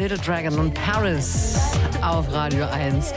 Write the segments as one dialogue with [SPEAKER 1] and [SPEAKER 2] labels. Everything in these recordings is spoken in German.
[SPEAKER 1] Little Dragon und Paris auf Radio 1.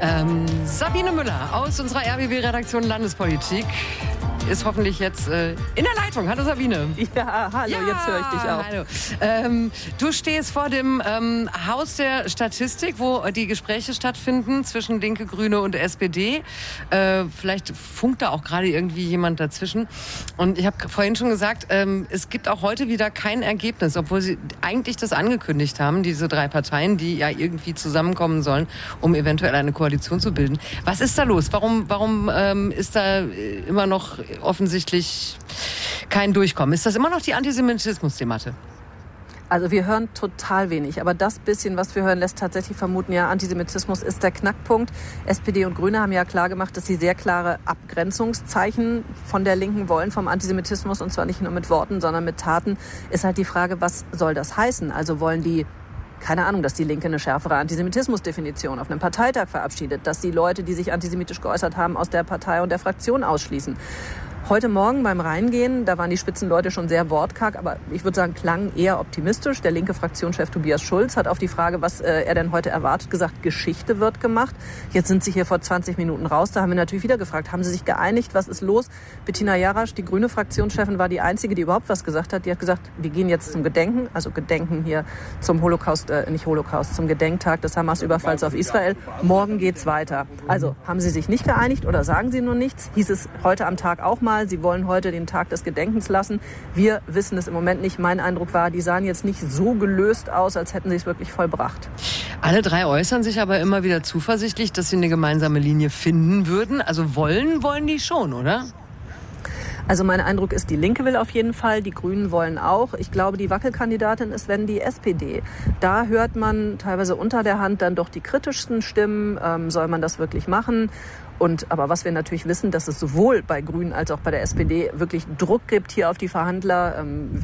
[SPEAKER 1] Sabine Müller aus unserer RBB-Redaktion Landespolitik ist hoffentlich jetzt in der Leitung. Hallo Sabine.
[SPEAKER 2] Ja, hallo, jetzt höre ich dich auch.
[SPEAKER 1] Hallo. Du stehst vor dem Haus der Statistik, wo die Gespräche stattfinden zwischen Linke, Grüne und SPD. Vielleicht funkt da auch gerade irgendwie jemand dazwischen. Und ich habe vorhin schon gesagt, es gibt auch heute wieder kein Ergebnis, obwohl sie eigentlich das angekündigt haben, diese drei Parteien, die ja irgendwie zusammenkommen sollen, um eventuell eine Koalition zu bilden. Was ist da los? Warum ist da immer noch offensichtlich kein Durchkommen? Ist das immer noch die Antisemitismus-Debatte?
[SPEAKER 2] Also wir hören total wenig, aber das bisschen, was wir hören, lässt tatsächlich vermuten, ja, Antisemitismus ist der Knackpunkt. SPD und Grüne haben ja klar gemacht, dass sie sehr klare Abgrenzungszeichen von der Linken wollen, vom Antisemitismus, und zwar nicht nur mit Worten, sondern mit Taten. Ist halt die Frage, was soll das heißen? Also wollen die, keine Ahnung, dass die Linke eine schärfere Antisemitismusdefinition auf einem Parteitag verabschiedet, dass die Leute, die sich antisemitisch geäußert haben, aus der Partei und der Fraktion ausschließen. Heute Morgen beim Reingehen, da waren die Spitzenleute schon sehr wortkarg, aber ich würde sagen, klang eher optimistisch. Der linke Fraktionschef Tobias Schulz hat auf die Frage, was er denn heute erwartet, gesagt, Geschichte wird gemacht. Jetzt sind sie hier vor 20 Minuten raus. Da haben wir natürlich wieder gefragt, haben sie sich geeinigt, was ist los? Bettina Jarasch, die grüne Fraktionschefin, war die einzige, die überhaupt was gesagt hat. Die hat gesagt, wir gehen jetzt zum Gedenken, also Gedenken hier zum zum Gedenktag des Hamas-Überfalls auf Israel. Morgen geht's weiter. Also haben sie sich nicht geeinigt oder sagen sie nur nichts? Hieß es heute am Tag auch mal, sie wollen heute den Tag des Gedenkens lassen. Wir wissen es im Moment nicht. Mein Eindruck war, die sahen jetzt nicht so gelöst aus, als hätten sie es wirklich vollbracht.
[SPEAKER 1] Alle drei äußern sich aber immer wieder zuversichtlich, dass sie eine gemeinsame Linie finden würden. Also wollen die schon, oder?
[SPEAKER 2] Also mein Eindruck ist, die Linke will auf jeden Fall, die Grünen wollen auch. Ich glaube, die Wackelkandidatin ist, wenn die SPD. Da hört man teilweise unter der Hand dann doch die kritischsten Stimmen. Soll man das wirklich machen? Aber was wir natürlich wissen, dass es sowohl bei Grünen als auch bei der SPD wirklich Druck gibt hier auf die Verhandler.